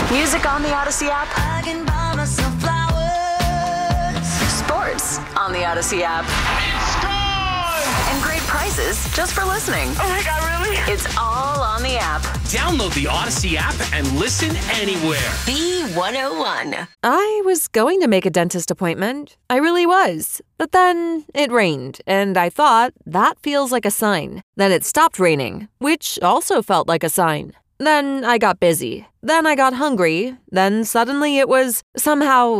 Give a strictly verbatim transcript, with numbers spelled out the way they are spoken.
Music on the Odyssey app. I can buy myself flowers. Sports on the Odyssey app. And great prizes just for listening. Oh my God, really? It's all on the app. Download the Odyssey app and listen anywhere. B one oh one. I was going to make a dentist appointment. I really was. But then it rained, and I thought, that feels like a sign. Then it stopped raining, which also felt like a sign. Then I got busy. Then I got hungry. Then suddenly it was somehow